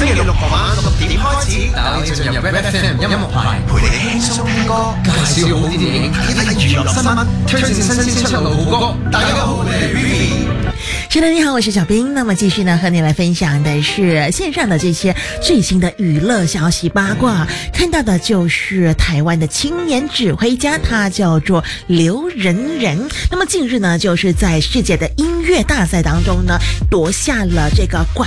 嘅6個晚6點開始， 帶你進入 FM 音樂牌， 陪你輕鬆聽歌， 介紹好電影，睇娛樂新聞，推薦新鮮出爐好歌。大家好，我係 Vivi。 是的，你好，我是小兵。那么继续呢，和你来分享的是线上的这些最新的娱乐消息八卦。看到的就是台湾的青年指挥家，他叫做刘仁仁。那么近日呢，就是在世界的音乐大赛当中呢，夺下了这个冠